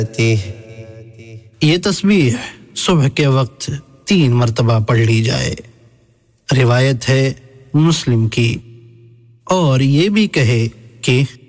ये तस्बीह सुबह के वक्त 3 मरतबा पढ़ ली जाए। रिवायत है मुस्लिम की, और ये भी कहे कि